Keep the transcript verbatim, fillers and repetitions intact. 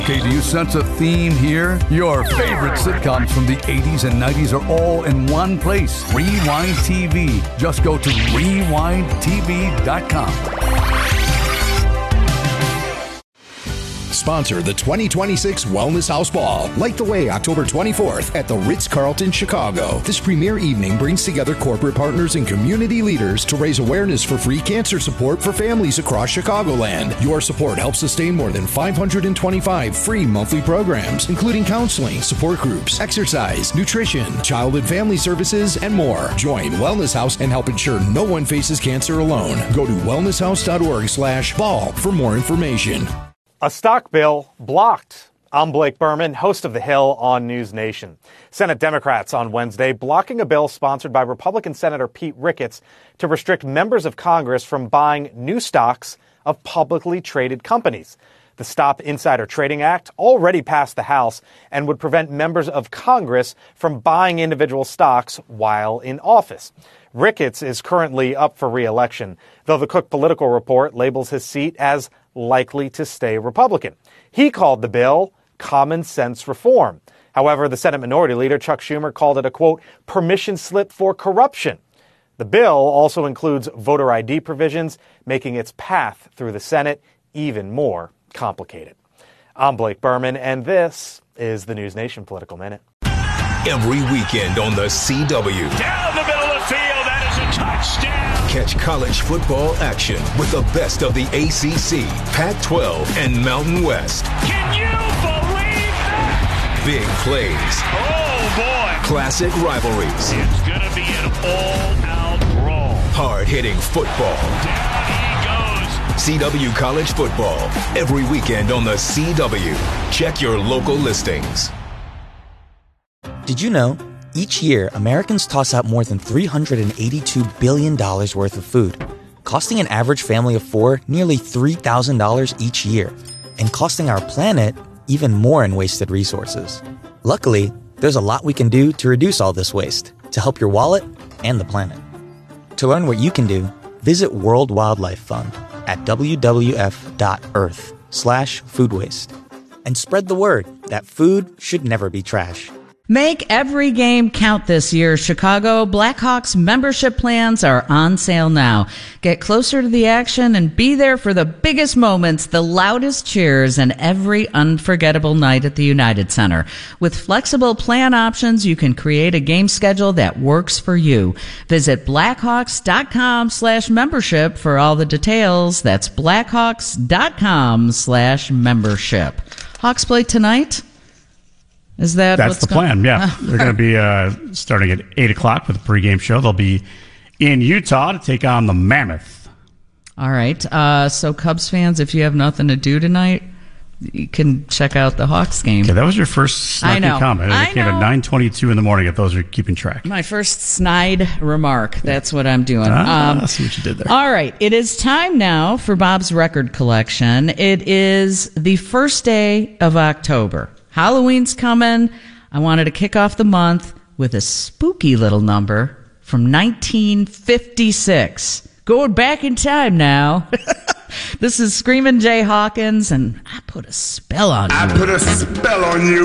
Okay, do you sense a theme here? Your favorite sitcoms from the eighties and nineties are all in one place. Rewind T V. Just go to rewind t v dot com. Sponsor the twenty twenty-six Wellness House Ball. Light the way October twenty-fourth at the Ritz-Carlton, Chicago. This premier evening brings together corporate partners and community leaders to raise awareness for free cancer support for families across Chicagoland. Your support helps sustain more than five hundred twenty-five free monthly programs, including counseling, support groups, exercise, nutrition, child and family services, and more. Join Wellness House and help ensure no one faces cancer alone. Go to wellness house dot org slash ball for more information. A stock bill blocked. I'm Blake Berman, host of The Hill on News Nation. Senate Democrats on Wednesday blocking a bill sponsored by Republican Senator Pete Ricketts to restrict members of Congress from buying new stocks of publicly traded companies. The Stop Insider Trading Act already passed the House and would prevent members of Congress from buying individual stocks while in office. Ricketts is currently up for re-election, though the Cook Political Report labels his seat as likely to stay Republican. He called the bill common sense reform. However, the Senate Minority Leader Chuck Schumer called it a, quote, permission slip for corruption. The bill also includes voter I D provisions, making its path through the Senate even more complicated. I'm Blake Berman, and this is the News Nation Political Minute. Every weekend on the C W. Down the middle of the field, that is a touchdown. Catch college football action with the best of the A C C, Pac twelve, and Mountain West. Can you believe that? Big plays. Oh, boy. Classic rivalries. It's going to be an all-out brawl. Hard-hitting football. Down he goes. C W College Football. Every weekend on the C W. Check your local listings. Did you know, each year, Americans toss out more than three hundred eighty-two billion dollars worth of food, costing an average family of four nearly three thousand dollars each year, and costing our planet even more in wasted resources. Luckily, there's a lot we can do to reduce all this waste, to help your wallet and the planet. To learn what you can do, visit World Wildlife Fund at w w f dot earth slash food waste. And spread the word that food should never be trash. Make every game count this year. Chicago Blackhawks membership plans are on sale now. Get closer to the action and be there for the biggest moments, the loudest cheers, and every unforgettable night at the United Center. With flexible plan options, you can create a game schedule that works for you. Visit blackhawks.com slash membership for all the details. That's blackhawks.com slash membership. Hawks play tonight? Is that That's what's the plan, yeah. They're going to be uh, starting at eight o'clock with a pregame show. They'll be in Utah to take on the Mammoth. All right. Uh, so, Cubs fans, if you have nothing to do tonight, you can check out the Hawks game. Okay, that was your first I snarky know. comment. I It came know. at nine twenty-two in the morning if those are keeping track. My first snide remark. That's what I'm doing. Ah, Um, I see what you did there. All right. It is time now for Bob's record collection. It is the first day of October. Halloween's coming. I wanted to kick off the month with a spooky little number from nineteen fifty-six. Going back in time now. This is Screamin' Jay Hawkins, and I put a spell on you. I put a spell on you.